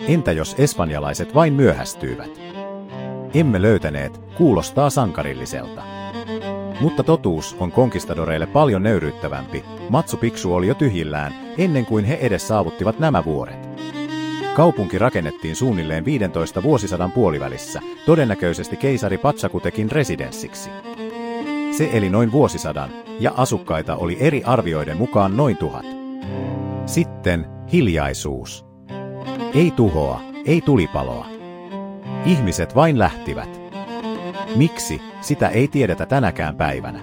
Entä jos espanjalaiset vain myöhästyivät? Emme löytäneet, kuulostaa sankarilliselta. Mutta totuus on konkistadoreille paljon nöyryyttävämpi. Machu Picchu oli jo tyhjillään, ennen kuin he edes saavuttivat nämä vuoret. Kaupunki rakennettiin suunnilleen 15 vuosisadan puolivälissä, todennäköisesti keisari Pachacutekin residenssiksi. Se eli noin vuosisadan, ja asukkaita oli eri arvioiden mukaan noin 1000. Sitten hiljaisuus. Ei tuhoa, ei tulipaloa. Ihmiset vain lähtivät. Miksi, sitä ei tiedetä tänäkään päivänä.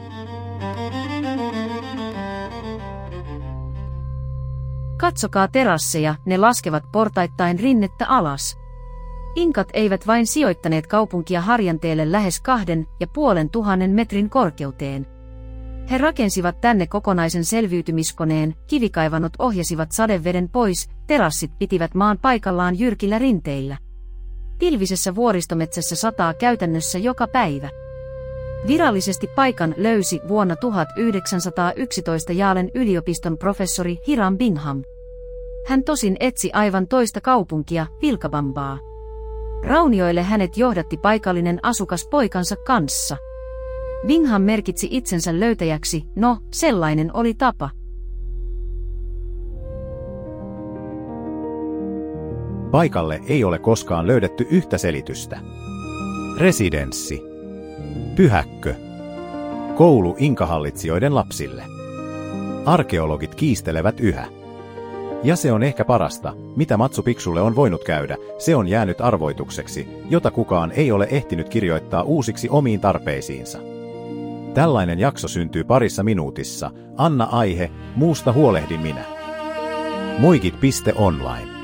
Katsokaa terasseja, ne laskevat portaittain rinnettä alas. Inkat eivät vain sijoittaneet kaupunkia harjanteelle lähes 2500 metrin korkeuteen. He rakensivat tänne kokonaisen selviytymiskoneen, kivikaivanot ohjasivat sadeveden pois, terassit pitivät maan paikallaan jyrkillä rinteillä. Pilvisessä vuoristometsässä sataa käytännössä joka päivä. Virallisesti paikan löysi vuonna 1911 Yalen yliopiston professori Hiram Bingham. Hän tosin etsi aivan toista kaupunkia, Vilcabambaa. Raunioille hänet johdatti paikallinen asukas poikansa kanssa. Bingham merkitsi itsensä löytäjäksi, no, sellainen oli tapa. Paikalle ei ole koskaan löydetty yhtä selitystä. Residenssi. Pyhäkkö. Koulu inkahallitsijoiden lapsille. Arkeologit kiistelevät yhä. Ja se on ehkä parasta, mitä Machu Picchulle on voinut käydä, se on jäänyt arvoitukseksi, jota kukaan ei ole ehtinyt kirjoittaa uusiksi omiin tarpeisiinsa. Tällainen jakso syntyy parissa minuutissa, anna aihe, muusta huolehdin minä. Moikit.online